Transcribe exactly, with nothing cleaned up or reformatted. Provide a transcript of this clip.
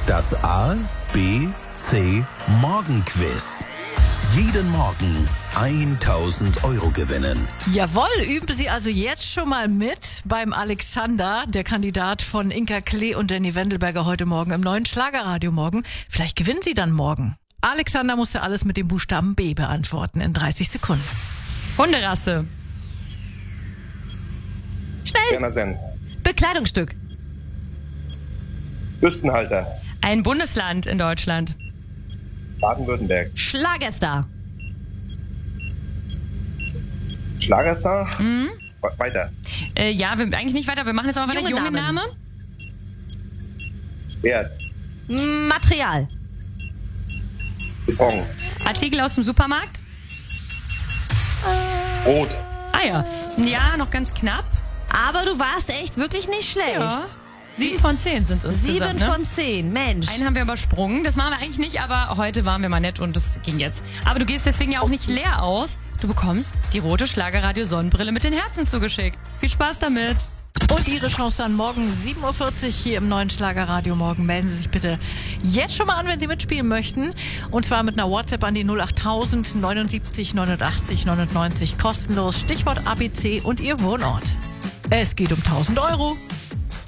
Das A, B, C Morgenquiz. Jeden Morgen tausend Euro gewinnen. Jawohl, üben Sie also jetzt schon mal mit beim Alexander, der Kandidat von Inka Klee und Danny Wendelberger heute Morgen im neuen Schlagerradio morgen. Vielleicht gewinnen Sie dann morgen. Alexander musste alles mit dem Buchstaben B beantworten in dreißig Sekunden. Hunderasse. Schnell. Berner Senn. Bekleidungsstück. Bürstenhalter. Ein Bundesland in Deutschland. Baden-Württemberg. Schlagerstar. Schlagerstar. Mhm. Weiter. Äh, ja, wir, eigentlich nicht weiter. Wir machen jetzt aber weiter. Junge Junge Namen. Name. Wert. Material. Beton. Artikel aus dem Supermarkt. Rot. Ah ja. Ja, noch ganz knapp. Aber du warst echt wirklich nicht schlecht. Ja. Sieben von zehn sind es Sieben insgesamt, ne? von zehn, Mensch. Einen haben wir übersprungen. Das machen wir eigentlich nicht, aber heute waren wir mal nett und das ging jetzt. Aber du gehst deswegen ja auch nicht leer aus. Du bekommst die rote Schlagerradio-Sonnenbrille mit den Herzen zugeschickt. Viel Spaß damit. Und Ihre Chance dann morgen sieben Uhr vierzig hier im neuen Schlagerradio morgen. Melden Sie sich bitte jetzt schon mal an, wenn Sie mitspielen möchten. Und zwar mit einer WhatsApp an die null acht tausend neunundsiebzig neunundachtzig neunundneunzig kostenlos. Stichwort A B C und Ihr Wohnort. Es geht um tausend Euro.